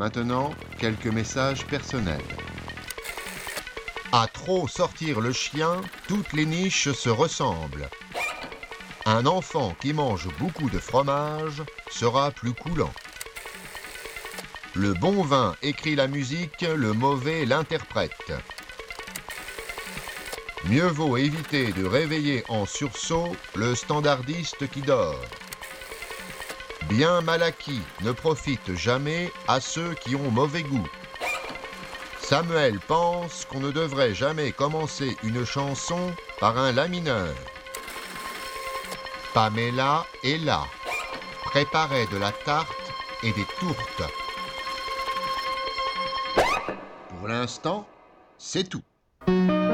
Maintenant, quelques messages personnels. À trop sortir le chien, toutes les niches se ressemblent. Un enfant qui mange beaucoup de fromage sera plus coulant. Le bon vin écrit la musique, le mauvais l'interprète. Mieux vaut éviter de réveiller en sursaut le standardiste qui dort. Bien mal acquis ne profite jamais à ceux qui ont mauvais goût. Samuel pense qu'on ne devrait jamais commencer une chanson par un la mineur. Pamela est là, préparait de la tarte et des tourtes. Pour l'instant, c'est tout.